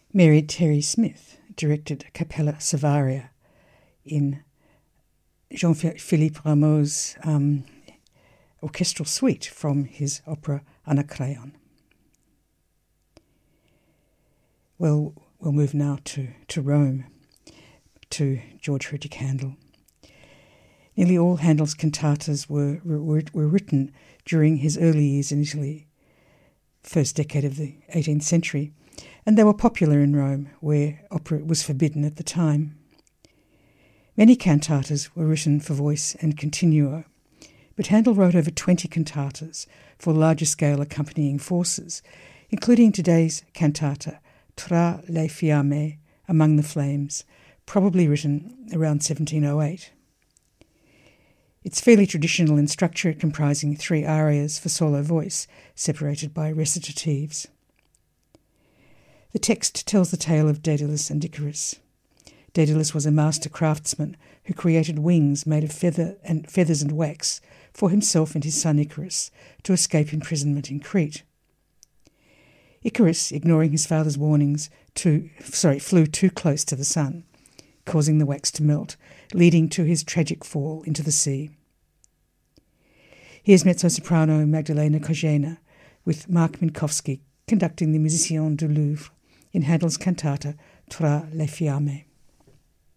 Mary Terry Smith directed Capella Savaria in Jean-Philippe Rameau's orchestral suite from his opera Anacreon. Well, we'll move now to Rome, to George Frederick Handel. Nearly all Handel's cantatas were written during his early years in Italy, first decade of the 18th century, and they were popular in Rome, where opera was forbidden at the time. Many cantatas were written for voice and continuo, but Handel wrote over 20 cantatas for larger-scale accompanying forces, including today's cantata, Tra le fiamme, Among the Flames, probably written around 1708. It's fairly traditional in structure, comprising 3 arias for solo voice, separated by recitatives. The text tells the tale of Daedalus and Icarus. Daedalus was a master craftsman who created wings made of feathers and wax for himself and his son Icarus to escape imprisonment in Crete. Icarus, ignoring his father's warnings, flew too close to the sun, causing the wax to melt, leading to his tragic fall into the sea. Here's mezzo-soprano Magdalena Kojena with Mark Minkowski conducting the Musiciens du Louvre in Handel's cantata Tra le fiamme.